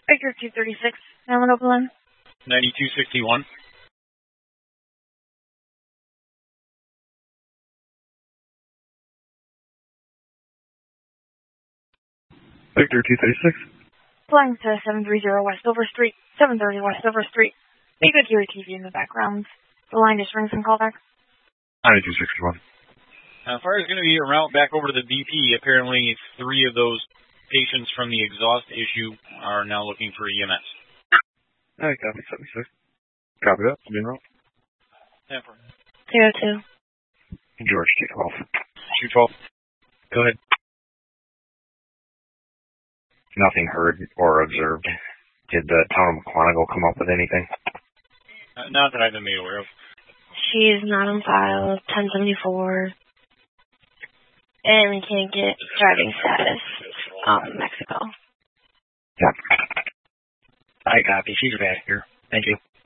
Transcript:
Victor 236, Allen Oberlin. 9261. Victor 236. Flying to 730 Westover Street, 730 Westover Street. You could hear TV in the background. The line just rings and callback. 9261. Fire is going to be en route back over to the BP. Apparently, 3 of those patients from the exhaust issue are now looking for EMS. Alright, copy 76. Copy that. I'll be en route. 02. George 212. 212. Go ahead. Nothing heard or observed. Did the town of McQuantico come up with anything? Not that I've been made aware of. She's not on file, 1074. And we can't get driving status Mexico. Yeah. I copy. She's back here. Thank you.